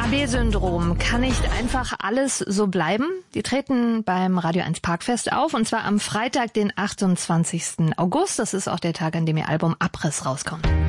B-Syndrom kann nicht einfach alles so bleiben. Die treten beim Radio 1 Parkfest auf, und zwar am Freitag, den 28. August. Das ist auch der Tag, an dem ihr Album Abriss rauskommt.